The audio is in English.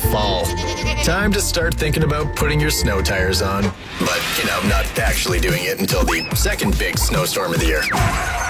fall. Time to start thinking about putting your snow tires on. But, not actually doing it until the second big snowstorm of the year.